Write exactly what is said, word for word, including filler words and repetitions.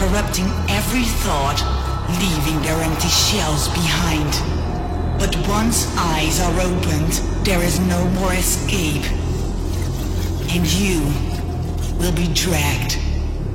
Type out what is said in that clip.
corrupting every thought, leaving their empty shells behind. But once eyes are opened, there is no more escape. And you will be dragged